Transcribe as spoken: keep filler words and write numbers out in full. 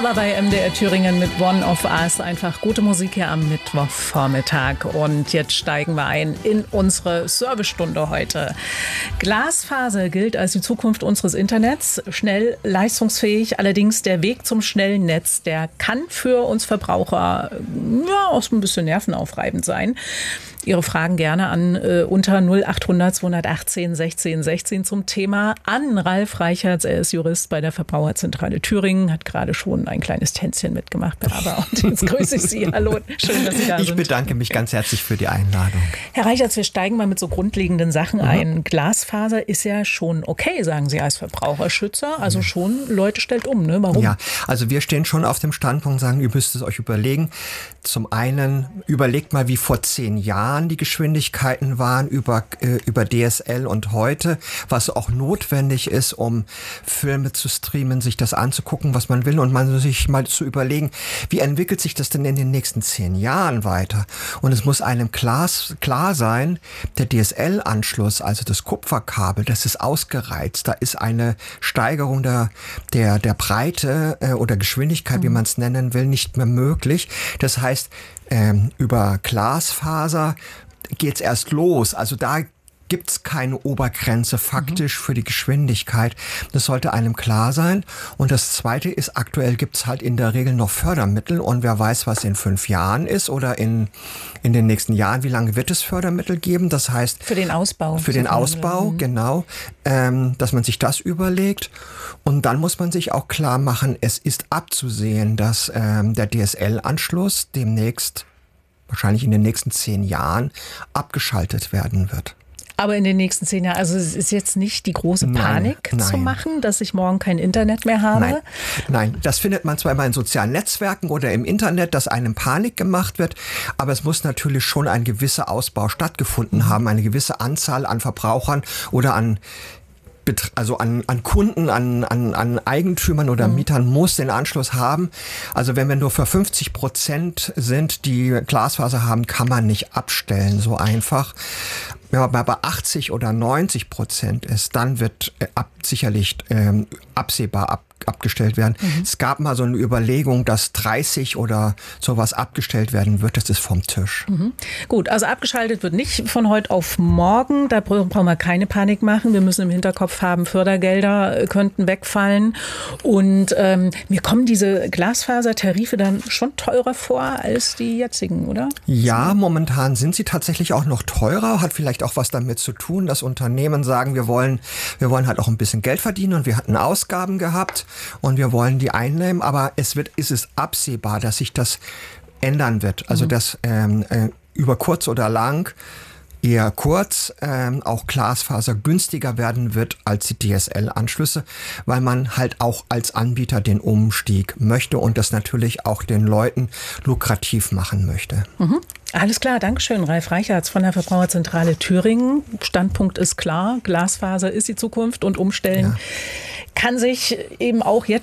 Aber bei M D R Thüringen mit One of Us einfach gute Musik hier am Mittwochvormittag. Und jetzt steigen wir ein in unsere Servicestunde heute. Glasfaser gilt als die Zukunft unseres Internets. Schnell, leistungsfähig. Allerdings der Weg zum schnellen Netz, der kann für uns Verbraucher ja, auch so ein bisschen nervenaufreibend sein. Ihre Fragen gerne an äh, unter null achthundert zweihundertachtzehn sechzehn sechzehn zum Thema an Ralf Reichertz. Er ist Jurist bei der Verbraucherzentrale Thüringen, hat gerade schon ein kleines Tänzchen mitgemacht. Aber und jetzt grüße ich Sie. Hallo, schön, dass Sie da ich sind. Ich bedanke mich ganz herzlich für die Einladung. Herr Reichertz, wir steigen mal mit so grundlegenden Sachen mhm. ein. Glasfaser ist ja schon okay, sagen Sie als Verbraucherschützer. Also schon, Leute stellt um, ne? Warum? Ja, also wir stehen schon auf dem Standpunkt, sagen, ihr müsst es euch überlegen. Zum einen, überlegt mal, wie vor zehn Jahren die Geschwindigkeiten waren über, äh, über D S L und heute, was auch notwendig ist, um Filme zu streamen, sich das anzugucken, was man will und man sich mal zu überlegen, wie entwickelt sich das denn in den nächsten zehn Jahren weiter? Und es muss einem klar, klar sein, der D S L-Anschluss, also das Kupferkabel, das ist ausgereizt. Da ist eine Steigerung der, der, der Breite äh, oder Geschwindigkeit, mhm. wie man es nennen will, nicht mehr möglich. Das heißt, ähm, über Glasfaser geht's erst los. Also da gibt's keine Obergrenze faktisch mhm. für die Geschwindigkeit. Das sollte einem klar sein. Und das Zweite ist, aktuell gibt's halt in der Regel noch Fördermittel. Und wer weiß, was in fünf Jahren ist oder in in den nächsten Jahren, wie lange wird es Fördermittel geben? Das heißt... Für den Ausbau. Für den Ausbau, mhm. genau. Ähm, dass man sich das überlegt. Und dann muss man sich auch klar machen, es ist abzusehen, dass ähm, der D S L-Anschluss demnächst, wahrscheinlich in den nächsten zehn Jahren, abgeschaltet werden wird. Aber in den nächsten zehn Jahren, also es ist jetzt nicht die große Panik nein, nein. zu machen, dass ich morgen kein Internet mehr habe? Nein, nein, das findet man zwar immer in sozialen Netzwerken oder im Internet, dass einem Panik gemacht wird, aber es muss natürlich schon ein gewisser Ausbau stattgefunden haben, eine gewisse Anzahl an Verbrauchern oder an also an, an Kunden, an, an, an Eigentümern oder Mietern muss den Anschluss haben. Also wenn wir nur für fünfzig Prozent sind, die Glasfaser haben, kann man nicht abstellen so einfach. Wenn man bei achtzig oder neunzig Prozent ist, dann wird äh, ab, sicherlich ähm, absehbar ab, abgestellt werden. Mhm. Es gab mal so eine Überlegung, dass dreißig oder sowas abgestellt werden wird. Das ist vom Tisch. Mhm. Gut, also abgeschaltet wird nicht von heute auf morgen. Da brauchen wir keine Panik machen. Wir müssen im Hinterkopf haben, Fördergelder könnten wegfallen. Und ähm, mir kommen diese Glasfasertarife dann schon teurer vor als die jetzigen, oder? Ja, momentan sind sie tatsächlich auch noch teurer. Hat vielleicht auch was damit zu tun, dass Unternehmen sagen, wir wollen, wir wollen halt auch ein bisschen Geld verdienen und wir hatten Ausgaben gehabt und wir wollen die einnehmen, aber es wird, ist es absehbar, dass sich das ändern wird. Also, mhm. dass ähm, äh, über kurz oder lang, eher kurz, ähm, auch Glasfaser günstiger werden wird als die D S L-Anschlüsse, weil man halt auch als Anbieter den Umstieg möchte und das natürlich auch den Leuten lukrativ machen möchte. Mhm. Alles klar, Dankeschön, Ralf Reichertz von der Verbraucherzentrale Thüringen. Standpunkt ist klar, Glasfaser ist die Zukunft und umstellen ja. kann sich eben auch jetzt